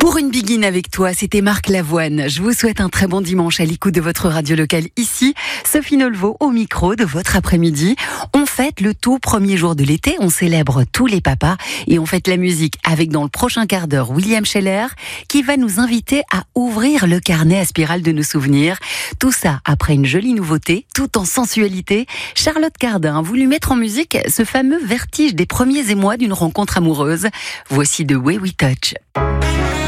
Pour une begin avec toi, c'était Marc Lavoine. Je vous souhaite un très bon dimanche à l'écoute de votre radio locale ici. Sophie Nolvo au micro de votre après-midi. On fête le tout premier jour de l'été, on célèbre tous les papas et on fête la musique avec dans le prochain quart d'heure William Scheller qui va nous inviter à ouvrir le carnet à spirale de nos souvenirs. Tout ça après une jolie nouveauté, tout en sensualité. Charlotte Cardin a voulu mettre en musique ce fameux vertige des premiers émois d'une rencontre amoureuse. Voici The Way We Touch.